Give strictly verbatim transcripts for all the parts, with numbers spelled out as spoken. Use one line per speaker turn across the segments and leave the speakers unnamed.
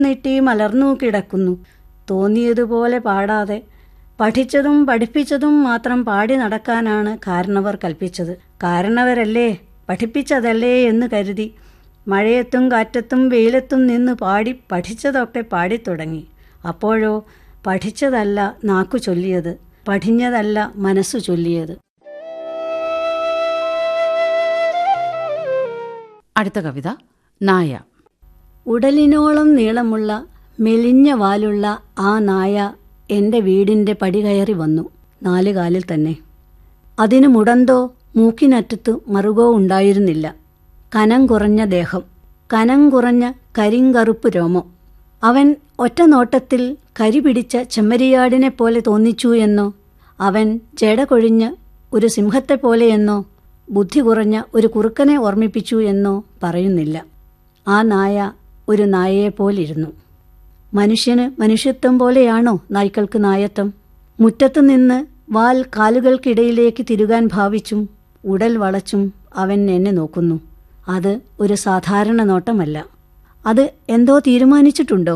നീട്ടി മലർന്നു കിടക്കുന്നു. തോന്നിയതുപോലെ പാടാതെ പഠിച്ചതും പഠിപ്പിച്ചതും മാത്രം പാടി നടക്കാനാണ് കാരണവർ കൽപ്പിച്ചത്. കാരണവരല്ലേ പഠിപ്പിച്ചതല്ലേ എന്ന് കരുതി മഴയത്തും കാറ്റത്തും വെയിലത്തും നിന്ന് പാടി പഠിച്ചതൊക്കെ പാടിത്തുടങ്ങി. അപ്പോഴോ പഠിച്ചതല്ല നാക്കു ചൊല്ലിയത്, പഠിഞ്ഞതല്ല മനസ്സു ചൊല്ലിയത്.
അടുത്ത കവിത നായ.
ഉടലിനോളം നീളമുള്ള മെലിഞ്ഞ വാലുള്ള ആ നായ എൻ്റെ വീടിൻ്റെ പടി കയറി വന്നു. നാലുകാലിൽ തന്നെ. അതിന് മുടന്തോ മൂക്കിനറ്റത്ത് മറുകോ ഉണ്ടായിരുന്നില്ല. കനം കുറഞ്ഞ ദേഹം, കനം കുറഞ്ഞ കരിങ്കറുപ്പ് രോമം. അവൻ ഒറ്റ നോട്ടത്തിൽ കരി പിടിച്ച ചെമ്മരിയാടിനെ പോലെ തോന്നിച്ചു എന്നോ, അവൻ ജട കൊഴിഞ്ഞ ഒരു സിംഹത്തെപ്പോലെയെന്നോ, ബുദ്ധി കുറഞ്ഞ ഒരു കുറുക്കനെ ഓർമ്മിപ്പിച്ചു എന്നോ പറയുന്നില്ല. ആ നായ ഒരു നായയെപ്പോലിരുന്നു. മനുഷ്യന് മനുഷ്യത്വം പോലെയാണോ നായ്ക്കൾക്ക് നായത്വം? മുറ്റത്തു നിന്ന് വാൽ കാലുകൾക്കിടയിലേക്ക് തിരുകാൻ ഭാവിച്ചും ഉടൽ വളച്ചും അവൻ എന്നെ നോക്കുന്നു. അത് ഒരു സാധാരണ നോട്ടമല്ല. അത് എന്തോ തീരുമാനിച്ചിട്ടുണ്ടോ?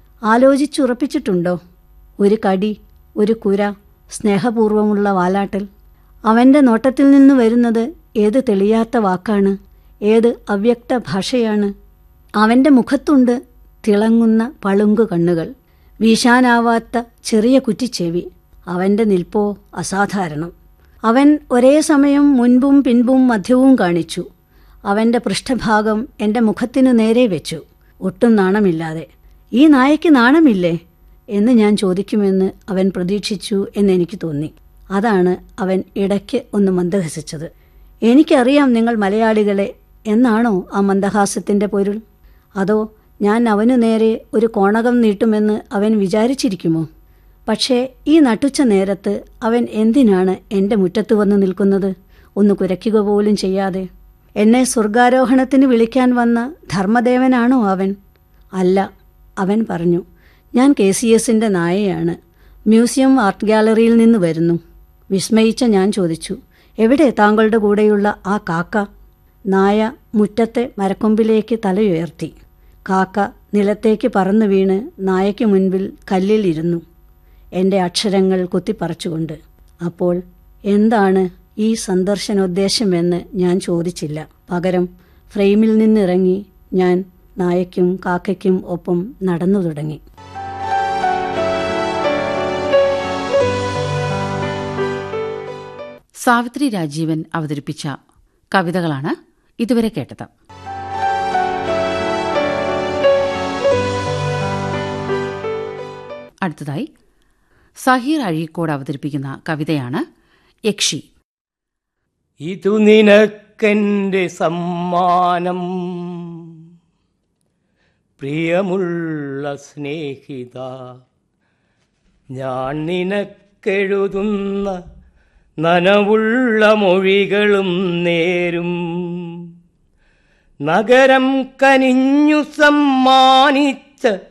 ആലോചിച്ചുറപ്പിച്ചിട്ടുണ്ടോ? ഒരു കടി, ഒരു കുര, സ്നേഹപൂർവമുള്ള വാലാട്ടൽ. അവൻ്റെ നോട്ടത്തിൽ നിന്ന് വരുന്നത് ഏത് തെളിയാത്ത വാക്കാണ്, ഏത് അവ്യക്ത ഭാഷയാണ്. അവൻ്റെ മുഖത്തുണ്ട് തിളങ്ങുന്ന പളുങ്കു കണ്ണുകൾ, വീശാനാവാത്ത ചെറിയ കുറ്റിച്ചെവി. അവൻ്റെ നിൽപ്പോ അസാധാരണം. അവൻ ഒരേ സമയം മുൻപും പിൻപും മധ്യവും കാണിച്ചു. അവൻ്റെ പൃഷ്ഠഭാഗം എൻ്റെ മുഖത്തിനു നേരെ വെച്ചു, ഒട്ടും നാണമില്ലാതെ. ഈ നായയ്ക്ക് നാണമില്ലേ എന്ന് ഞാൻ ചോദിക്കുമെന്ന് അവൻ പ്രതീക്ഷിച്ചു എന്നെനിക്ക് തോന്നി. അതാണ് അവൻ ഇടയ്ക്ക് ഒന്ന് മന്ദഹസിച്ചത്. എനിക്കറിയാം നിങ്ങൾ മലയാളികളെ എന്നാണോ ആ മന്ദഹാസത്തിൻ്റെ പൊരുൾ? അതോ ഞാൻ അവനു നേരെ ഒരു കോണകം നീട്ടുമെന്ന് അവൻ വിചാരിച്ചിരിക്കുമോ? പക്ഷേ ഈ നട്ടുച്ച നേരത്ത് അവൻ എന്തിനാണ് എൻ്റെ മുറ്റത്ത് വന്ന് നിൽക്കുന്നത്, ഒന്ന് കുരയ്ക്കുക പോലും ചെയ്യാതെ? എന്നെ സ്വർഗാരോഹണത്തിന് വിളിക്കാൻ വന്ന ധർമ്മദേവനാണോ അവൻ? അല്ല, അവൻ പറഞ്ഞു, ഞാൻ കെ സി എസിൻ്റെ നായയാണ്, മ്യൂസിയം ആർട്ട് ഗാലറിയിൽ നിന്ന് വരുന്നു. വിസ്മയിച്ച ഞാൻ ചോദിച്ചു, എവിടെ താങ്കളുടെ കൂടെയുള്ള ആ കാക്ക? നായ മുറ്റത്തെ മരക്കൊമ്പിലേക്ക് തലയുയർത്തി. കാക്ക നിലത്തേക്ക് പറന്നു വീണ് നായയ്ക്ക് മുൻപിൽ കല്ലിലിരുന്നു, എൻ്റെ അക്ഷരങ്ങൾ കുത്തിപ്പറിച്ചുകൊണ്ട്. അപ്പോൾ എന്താണ് ഈ സന്ദർശനോദ്ദേശമെന്ന് ഞാൻ ചോദിച്ചില്ല. പകരം ഫ്രെയിമിൽ നിന്നിറങ്ങി ഞാൻ നായയ്ക്കും കാക്കയ്ക്കും ഒപ്പം നടന്നു തുടങ്ങി.
സാവിത്രി രാജീവൻ അവതരിപ്പിച്ച കവിതകളാണ് ഇതുവരെ കേട്ടത്. അടുത്തതായി സഹീർ അഴീക്കോട് അവതരിപ്പിക്കുന്ന കവിതയാണ് യക്ഷി.
ഇതു നിനക്കെന്റെ സമ്മാനം, പ്രിയമുള്ള സ്നേഹിത, ഞാൻ നിനക്കെഴുതുന്ന നനവുള്ള മൊഴികളും നേരും. നഗരം കനിഞ്ഞു സമ്മാനിച്ച